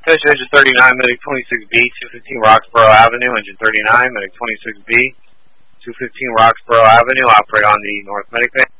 Attention engine 39, medic 26B, 215 Roxborough Avenue, engine 39, medic 26B, 215 Roxborough Avenue, operate on the North Medic Bay.